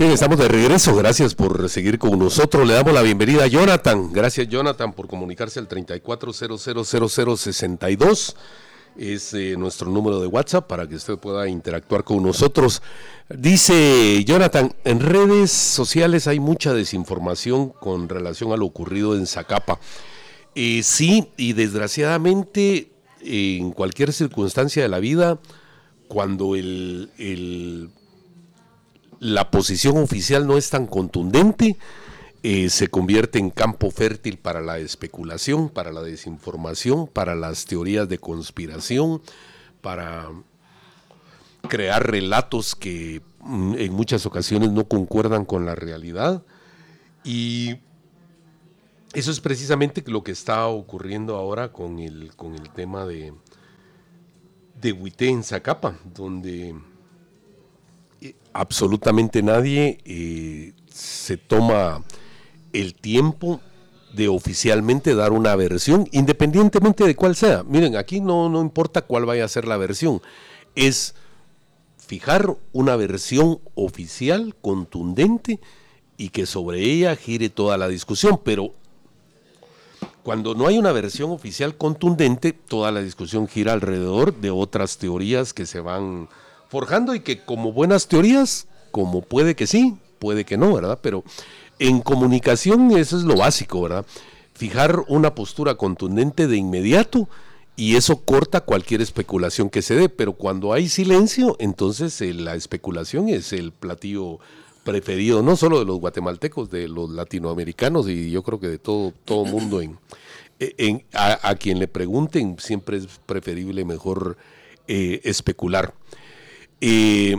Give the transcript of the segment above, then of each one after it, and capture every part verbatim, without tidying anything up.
Bien, estamos de regreso, gracias por seguir con nosotros. Le damos la bienvenida a Jonathan. Gracias, Jonathan, por comunicarse al treinta y cuatro cero cero cero cero sesenta y dos. Es eh, nuestro número de WhatsApp para que usted pueda interactuar con nosotros. Dice Jonathan, en redes sociales hay mucha desinformación con relación a lo ocurrido en Zacapa. Eh, sí, y desgraciadamente en cualquier circunstancia de la vida, cuando el... el la posición oficial no es tan contundente, eh, se convierte en campo fértil para la especulación, para la desinformación, para las teorías de conspiración, para crear relatos que mm, en muchas ocasiones no concuerdan con la realidad. Y eso es precisamente lo que está ocurriendo ahora con el, con el tema de, de Huité en Zacapa, donde absolutamente nadie eh, se toma el tiempo de oficialmente dar una versión, independientemente de cuál sea. Miren, aquí no, no importa cuál vaya a ser la versión, es fijar una versión oficial, contundente, y que sobre ella gire toda la discusión, pero cuando no hay una versión oficial contundente, toda la discusión gira alrededor de otras teorías que se van forjando y que como buenas teorías, como puede que sí, puede que no, ¿verdad? Pero en comunicación eso es lo básico, ¿verdad? Fijar una postura contundente de inmediato y eso corta cualquier especulación que se dé, pero cuando hay silencio, entonces eh, la especulación es el platillo preferido, no solo de los guatemaltecos, de los latinoamericanos y yo creo que de todo, todo mundo. En, en, a, a quien le pregunten siempre es preferible mejor eh, especular. Eh,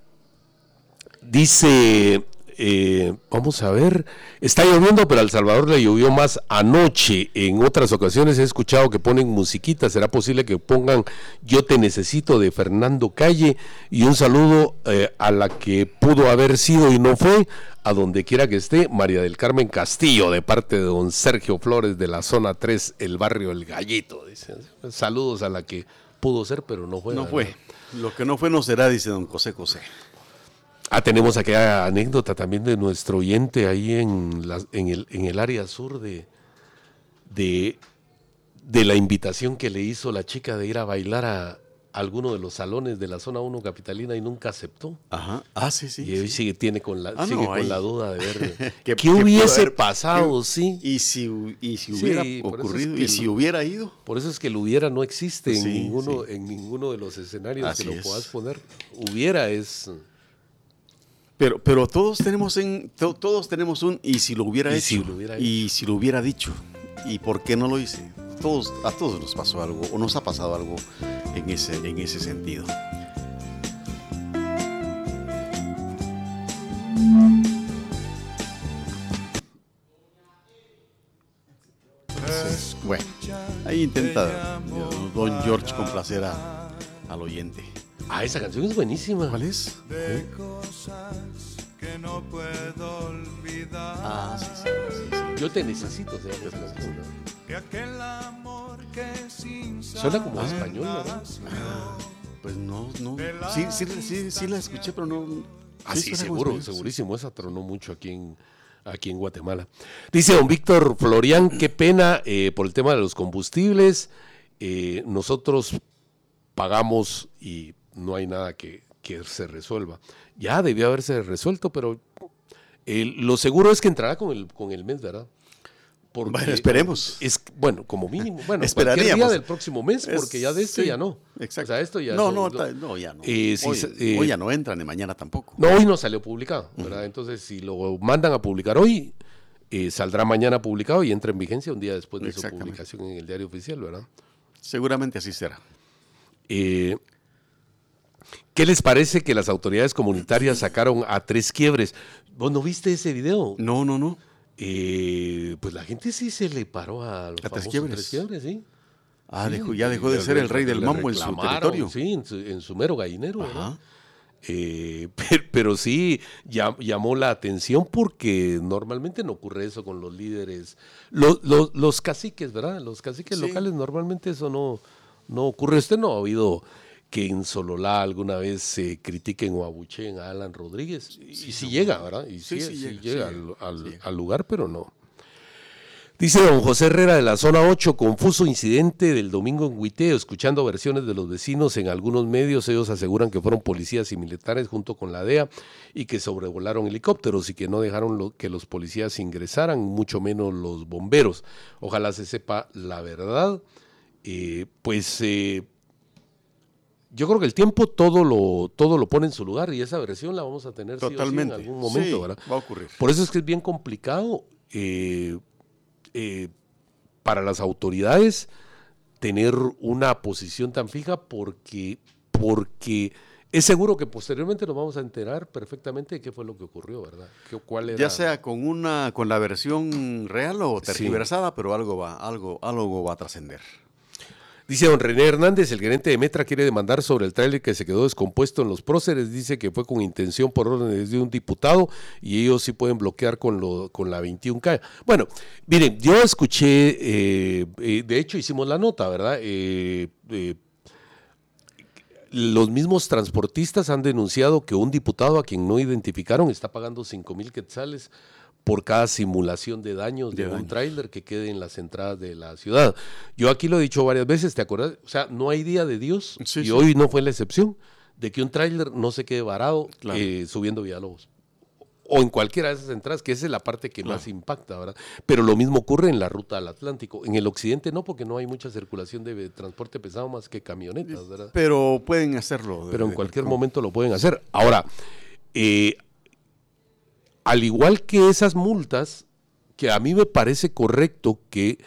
dice, eh, vamos a ver, está lloviendo, pero a El Salvador le llovió más anoche. En otras ocasiones he escuchado que ponen musiquita. ¿Será posible que pongan Yo Te Necesito de Fernando Calle? Y un saludo eh, a la que pudo haber sido y no fue, a donde quiera que esté, María del Carmen Castillo, de parte de don Sergio Flores de la zona tres, el barrio El Gallito. Dice, saludos a la que pudo ser, pero no fue. No fue. Lo que no fue no será, dice don José José. Ah, tenemos aquella anécdota también de nuestro oyente ahí en, la, en, el, en el área sur de, de, de la invitación que le hizo la chica de ir a bailar a alguno de los salones de la zona uno capitalina y nunca aceptó. Ajá. Ah, sí, sí. Y hoy sí. sigue, tiene con la, ah, sigue no, con ahí. la duda de ver ¿Qué, qué hubiese haber, pasado, qué, sí. Y si, y si hubiera sí, ocurrido, es que y si hubiera ido. Por eso es que el hubiera no existe Sí, en, ninguno, sí. en ninguno de los escenarios Así que lo es. puedas poner. Hubiera es... Pero, pero todos tenemos en to, todos tenemos un y si lo hubiera y hecho si lo hubiera y hecho. si lo hubiera dicho y por qué no lo hice. Todos a todos nos pasó algo o nos ha pasado algo en ese en ese sentido. Entonces, bueno, ahí intenta don George complacer a, al oyente. Ah, esa canción es buenísima. ¿Cuál es? De cosas que no puedo olvidar. Ah, sí, sí, sí, sí. Yo te necesito, se llama esa canción. Que aquel amor que sin Suena como saber español, ¿verdad? Ah, pues no, no. Sí, sí, sí, sí la escuché, pero no. Ah, sí, suena como seguro, español, segurísimo. Esa tronó mucho aquí en, aquí en Guatemala. Dice don Víctor Florian, qué pena eh, por el tema de los combustibles. Eh, nosotros pagamos y no hay nada que, que se resuelva. Ya debió haberse resuelto, pero eh, lo seguro es que entrará con el, con el mes, ¿verdad? Porque bueno, esperemos. Es, bueno, como mínimo. Bueno, esperaríamos. cualquier día del próximo mes, Es, porque ya de este sí, ya no. Exacto. O sea, esto ya no, no, no, no, no, ya no. Eh, si, hoy, eh, hoy ya no entra, ni mañana tampoco. No, hoy no salió publicado, ¿verdad? Uh-huh. Entonces, si lo mandan a publicar hoy, eh, saldrá mañana publicado y entra en vigencia un día después de su publicación en el diario oficial, ¿verdad? Seguramente así será. Eh, ¿Qué les parece que las autoridades comunitarias sacaron a tres quiebres? ¿Vos no viste ese video? No, no, no. Eh, pues la gente sí se le paró a los a tres quiebres. tres quiebres, sí. Ah, sí, dejó, ya dejó de ser el rey del mambo en su territorio. Sí, en su, en su mero gallinero, ¿verdad? Eh, pero, pero sí llam, llamó la atención porque normalmente no ocurre eso con los líderes, los, los, los caciques, ¿verdad? Los caciques sí. locales normalmente eso no, no ocurre. Este no ha habido que en Sololá alguna vez se critiquen o abucheen a Alan Rodríguez. Y sí, sí no, llega, ¿verdad? Y sí, sí, sí, sí llega, llega sí, al, al, sí. al lugar, pero no. Dice don José Herrera de la zona ocho, confuso incidente del domingo en Huiteo, escuchando versiones de los vecinos en algunos medios, ellos aseguran que fueron policías y militares junto con la D E A y que sobrevolaron helicópteros y que no dejaron lo, que los policías ingresaran, mucho menos los bomberos. Ojalá se sepa la verdad. Eh, pues eh, yo creo que el tiempo todo lo, todo lo pone en su lugar y esa versión la vamos a tener totalmente sí o sí en algún momento, sí, ¿verdad? Va a ocurrir. Por eso es que es bien complicado eh, Eh, para las autoridades tener una posición tan fija porque, porque es seguro que posteriormente nos vamos a enterar perfectamente de qué fue lo que ocurrió, ¿verdad? ¿Qué, cuál era? Ya sea con una con la versión real o tergiversada, sí. pero algo va, algo, algo va a trascender. Dice don René Hernández, el gerente de Metra quiere demandar sobre el tráiler que se quedó descompuesto en los próceres, dice que fue con intención por órdenes de un diputado y ellos sí pueden bloquear con, lo, con la veintiún K. Bueno, miren, yo escuché, eh, eh, de hecho hicimos la nota, ¿verdad? Eh, eh, los mismos transportistas han denunciado que un diputado a quien no identificaron está pagando cinco mil quetzales por cada simulación de daños de, de daños. un tráiler que quede en las entradas de la ciudad. Yo aquí lo he dicho varias veces, ¿te acuerdas? O sea, no hay día de Dios, sí, y sí. hoy no fue la excepción, de que un tráiler no se quede varado claro. eh, subiendo Villalobos. O en cualquiera de esas entradas, que esa es la parte que claro. más impacta, ¿verdad? Pero lo mismo ocurre en la ruta al Atlántico. En el occidente no, porque no hay mucha circulación de transporte pesado más que camionetas, ¿verdad? Pero pueden hacerlo. Pero en cualquier momento lo pueden hacer. Ahora, eh, al igual que esas multas, que a mí me parece correcto que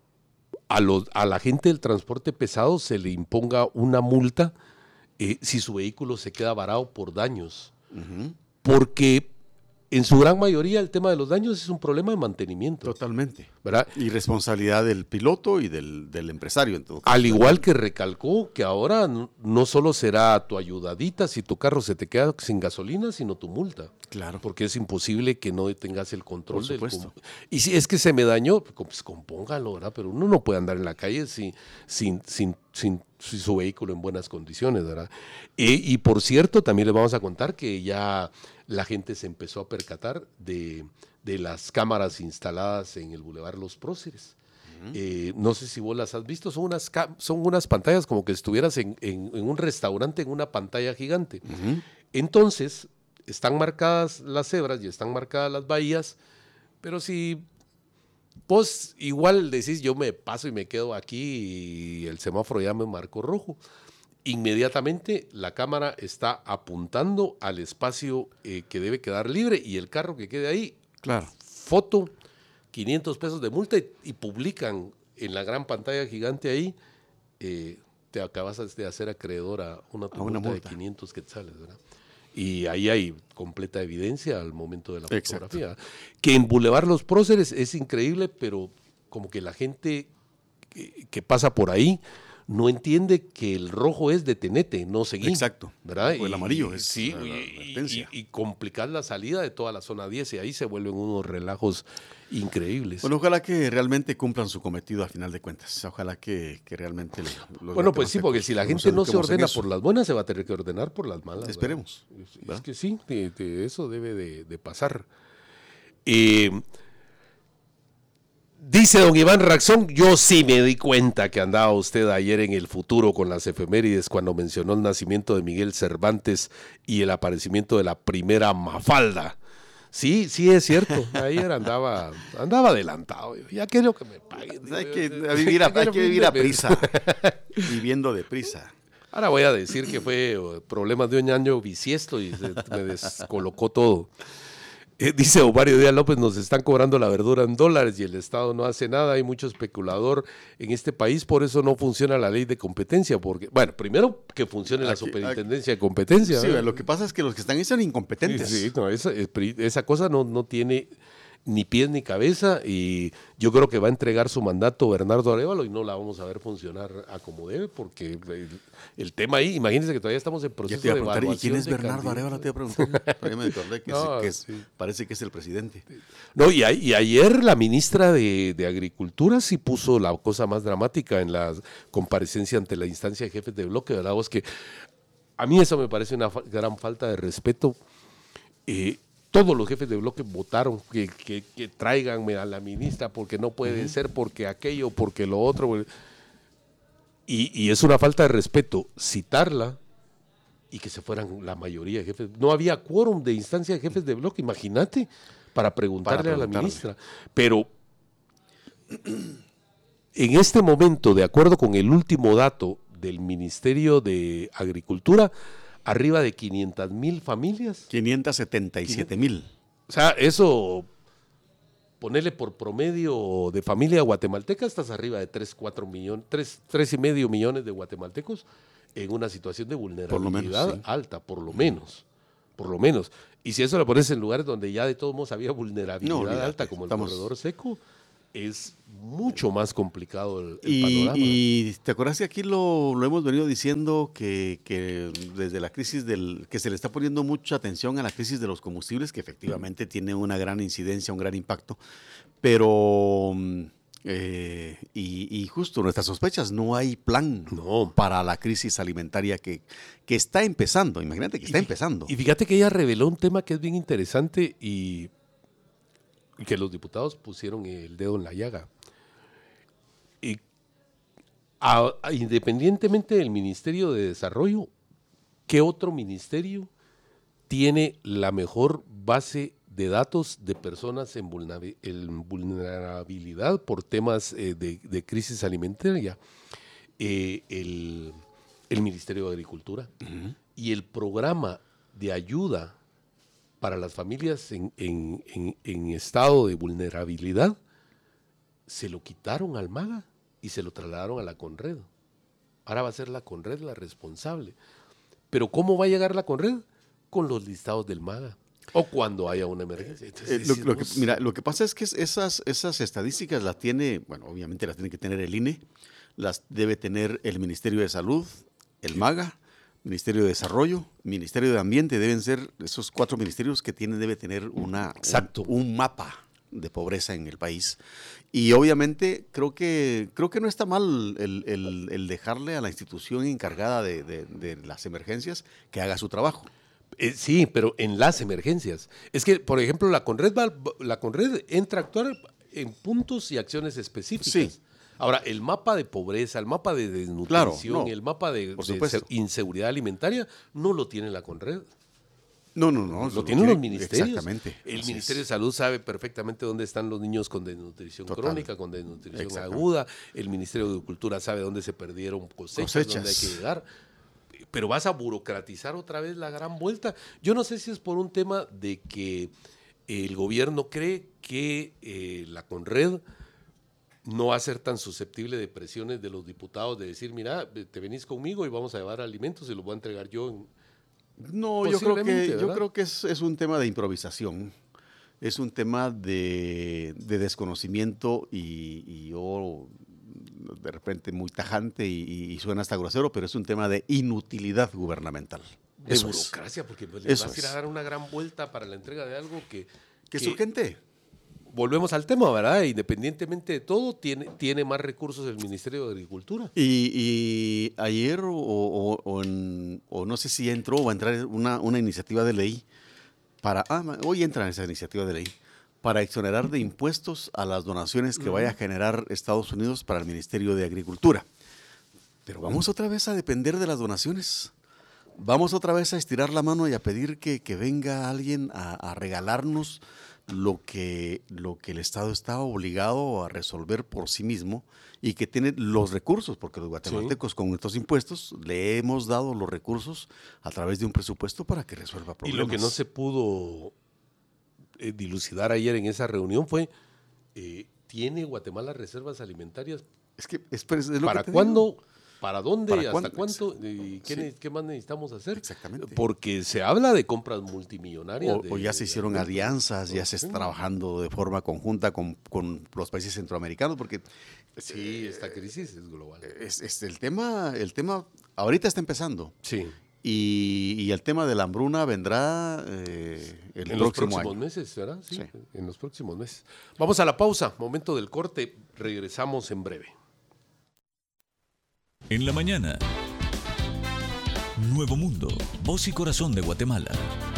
a, los, a la gente del transporte pesado se le imponga una multa eh, si su vehículo se queda varado por daños. Uh-huh. Porque en su gran mayoría el tema de los daños es un problema de mantenimiento. Totalmente. ¿Verdad? Y responsabilidad del piloto y del, del empresario. En todo caso. Al igual que recalcó que ahora no solo será tu ayudadita si tu carro se te queda sin gasolina, sino tu multa. Claro. Porque es imposible que no tengas el control. Por supuesto. Del, y si es que se me dañó, pues compóngalo, ¿verdad? Pero uno no puede andar en la calle sin, sin, sin, sin, sin su vehículo en buenas condiciones, ¿verdad? Y, y por cierto, también les vamos a contar que ya la gente se empezó a percatar de, de las cámaras instaladas en el Boulevard Los Próceres. Uh-huh. Eh, no sé si vos las has visto, son unas, son unas pantallas como que estuvieras en, en, en un restaurante en una pantalla gigante. Uh-huh. Entonces, están marcadas las cebras y están marcadas las bahías, pero si vos igual decís, yo me paso y me quedo aquí y el semáforo ya me marcó rojo, inmediatamente la cámara está apuntando al espacio eh, que debe quedar libre y el carro que quede ahí, claro. foto, quinientos pesos de multa y, y publican en la gran pantalla gigante ahí, eh, te acabas de hacer acreedor a una, a una multa, multa de quinientos quetzales, ¿verdad? Y ahí hay completa evidencia al momento de la Exacto. fotografía. Que en Boulevard Los Próceres es increíble, pero como que la gente que, que pasa por ahí no entiende que el rojo es detenete, no seguir. Exacto. ¿Verdad? O el amarillo y, es sí, la, la y, y, y complicar la salida de toda la zona diez y ahí se vuelven unos relajos increíbles. Bueno, ojalá que realmente cumplan su cometido a final de cuentas. Ojalá que, que realmente... Los bueno, pues sí, porque si la gente no se ordena por las buenas, se va a tener que ordenar por las malas. Esperemos. ¿verdad? Es, es que sí, de, de eso debe de, de pasar. Eh... Dice don Iván Raxón, yo sí me di cuenta que andaba usted ayer en el futuro con las efemérides cuando mencionó el nacimiento de Miguel Cervantes y el aparecimiento de la primera Mafalda. Sí, sí es cierto, ayer andaba andaba adelantado, ya quiero que me paguen. Hay que vivir a, hay que vivir a prisa, viviendo de prisa. Ahora voy a decir que fue problemas de un año bisiesto y se, me descolocó todo. Eh, dice Omario Díaz López, nos están cobrando la verdura en dólares y el Estado no hace nada, hay mucho especulador en este país, por eso no funciona la ley de competencia, porque, bueno, primero que funcione aquí, la superintendencia aquí, de competencia. Sí, ¿verdad? Lo que pasa es que los que están ahí son incompetentes. Sí, sí no, esa, esa cosa no, no tiene ni pies ni cabeza, y yo creo que va a entregar su mandato Bernardo Arévalo y no la vamos a ver funcionar a como debe, porque el, el tema ahí, imagínense que todavía estamos en proceso de evaluación. ¿Y quién es de Bernardo Arévalo? Te iba a preguntar. Pero ya me acordé que, No, es, que es, sí. parece que es el presidente. No, y, a, y ayer la ministra de, de Agricultura sí puso la cosa más dramática en la comparecencia ante la instancia de jefes de bloque, ¿verdad? Vos que a mí eso me parece una fa- gran falta de respeto. Eh, todos los jefes de bloque votaron que, que, que tráiganme a la ministra porque no puede uh-huh. ser, porque aquello, porque lo otro. Y, y es una falta de respeto citarla y que se fueran la mayoría de jefes. No había quórum de instancia de jefes de bloque, imagínate, para preguntarle, para preguntarle a la ministra. Pero en este momento, de acuerdo con el último dato del Ministerio de Agricultura, arriba de quinientas mil familias. quinientas setenta y siete mil. O sea, eso, ponerle por promedio de familia guatemalteca, estás arriba de tres, cuatro millones, tres, tres y medio millones de guatemaltecos en una situación de vulnerabilidad por lo menos, sí. alta, por lo menos. Por lo menos. Y si eso lo pones en lugares donde ya de todos modos había vulnerabilidad no, olvídate, alta, como el estamos... corredor seco, es mucho más complicado el, el y, panorama. Y te acuerdas que aquí lo, lo hemos venido diciendo que, que desde la crisis del, que se le está poniendo mucha atención a la crisis de los combustibles, que efectivamente tiene una gran incidencia, un gran impacto, pero eh, y, y justo nuestras sospechas, no hay plan no. para la crisis alimentaria que, que está empezando, imagínate que está y, empezando. Y fíjate que ella reveló un tema que es bien interesante y que los diputados pusieron el dedo en la llaga. Y a, a, independientemente del Ministerio de Desarrollo, ¿qué otro ministerio tiene la mejor base de datos de personas en, vulner, en vulnerabilidad por temas eh, de, de crisis alimentaria? Eh, el, el Ministerio de Agricultura. Uh-huh. Y el programa de ayuda para las familias en, en, en, en estado de vulnerabilidad, se lo quitaron al MAGA y se lo trasladaron a la CONRED. Ahora va a ser la CONRED la responsable. Pero ¿cómo va a llegar la CONRED? Con los listados del MAGA. O cuando haya una emergencia. Entonces, eh, lo, lo que, mira, lo que pasa es que esas, esas estadísticas las tiene, bueno, obviamente las tiene que tener el I N E, las debe tener el Ministerio de Salud, el MAGA, Ministerio de Desarrollo, Ministerio de Ambiente, deben ser esos cuatro ministerios que tienen, debe tener una, Exacto. Un, un mapa de pobreza en el país. Y obviamente creo que, creo que no está mal el, el, el dejarle a la institución encargada de, de, de las emergencias que haga su trabajo. Eh, sí, pero en las emergencias. Es que, por ejemplo, la CONRED, va, la CONRED entra a actuar en puntos y acciones específicas. Sí. Ahora, el mapa de pobreza, el mapa de desnutrición, claro, no, el mapa de, de inseguridad alimentaria, no lo tiene la CONRED. No, no, no. Lo, lo tienen los ministerios. Exactamente. El Así Ministerio es. de Salud sabe perfectamente dónde están los niños con desnutrición Total. crónica, con desnutrición aguda. El Ministerio de Agricultura sabe dónde se perdieron cosechas, cosechas, dónde hay que llegar. Pero vas a burocratizar otra vez la gran vuelta. Yo no sé si es por un tema de que el gobierno cree que eh, la CONRED no va a ser tan susceptible de presiones de los diputados de decir, mira, te venís conmigo y vamos a llevar alimentos y los voy a entregar yo. En... No, yo creo que, yo creo que es, es un tema de improvisación, es un tema de, de desconocimiento y, y yo de repente muy tajante y, y suena hasta grosero, pero es un tema de inutilidad gubernamental. De Eso burocracia, es. porque pues, le vas a ir a dar una gran vuelta para la entrega de algo que... Que es urgente. Volvemos al tema, ¿verdad? Independientemente de todo, tiene, tiene más recursos el Ministerio de Agricultura. Y, y ayer, o, o, o, en, o no sé si entró o va a entrar una, una iniciativa de ley para, ah, hoy entra esa iniciativa de ley, para exonerar de impuestos a las donaciones que uh-huh. vaya a generar Estados Unidos para el Ministerio de Agricultura. Pero vamos otra vez a depender de las donaciones. Vamos otra vez a estirar la mano y a pedir que, que venga alguien a, a regalarnos lo que, lo que el Estado está obligado a resolver por sí mismo y que tiene los recursos, porque los guatemaltecos sí. con estos impuestos le hemos dado los recursos a través de un presupuesto para que resuelva problemas. Y lo que no se pudo eh, dilucidar ayer en esa reunión fue, eh, ¿tiene Guatemala reservas alimentarias? Es que, es, es lo ¿Para que te cuándo? digo. ¿Para dónde? ¿Para ¿Hasta cuándo? cuánto? ¿Y qué, Sí. ne- qué más necesitamos hacer? Exactamente. Porque se habla de compras multimillonarias. O, de- o ya se hicieron de- alianzas, ya se Sí. está trabajando de forma conjunta con, con los países centroamericanos, porque Sí, esta crisis es global. es, es el tema, el tema ahorita está empezando. Sí. Y, y el tema de la hambruna vendrá eh, el En los próximo próximos año. meses, ¿verdad? Sí, Sí. en los próximos meses. Vamos a la pausa, momento del corte, regresamos en breve. En la mañana. Nuevo Mundo, voz y corazón de Guatemala.